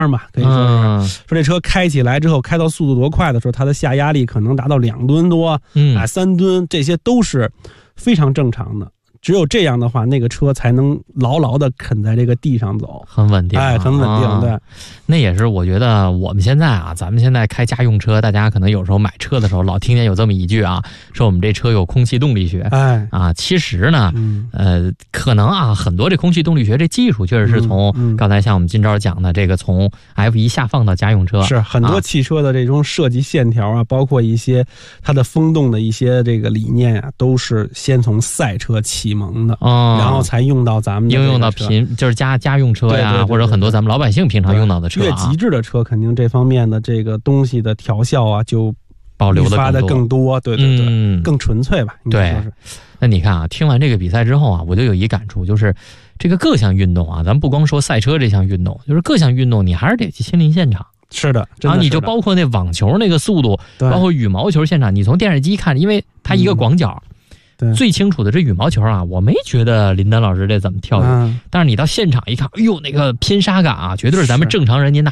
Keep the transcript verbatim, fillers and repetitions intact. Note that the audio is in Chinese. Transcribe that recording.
嘛，可以说是、 嗯、 说这车开起来之后，开到速度多快的时候，它的下压力可能达到两吨多，嗯，啊三吨，这些都是非常正常的。只有这样的话，那个车才能牢牢的啃在这个地上走， 很稳定， 哎，很稳定、啊。对， 那也是我觉得我们现在啊，咱们现在开家用车，大家可能有时候买车的时候老听见有这么一句啊，说我们这车有空气动力学， 哎啊，其实呢， 嗯、 呃，可能啊，很多这空气动力学这技术确实是从、嗯嗯、刚才像我们今朝讲的这个从 F 一 下放到家用车， 是很多汽车的这种设计线条啊，啊包括一些它的风洞的一些这个理念啊，都是先从赛车启蒙的。 哦然后才用到咱们的应用到平就是家家用车呀， 对对对对对， 或者很多咱们老百姓平常用到的车、啊。 越极致的车，肯定这方面的这个东西的调校啊，就保留的发的更多，对对对， 嗯、 更纯粹吧。 对，那你看啊，听完这个比赛之后啊，我就有一感触，就是这个各项运动啊，咱们不光说赛车这项运动，就是各项运动你还是得去亲临现场。 是的， 然后你就包括那网球那个速度，包括羽毛球现场，你从电视机看，因为它一个广角。嗯最清楚的这羽毛球啊，我没觉得林丹老师这怎么跳跃、嗯，但是你到现场一看，哎呦，那个拼杀感啊，绝对是咱们正常人您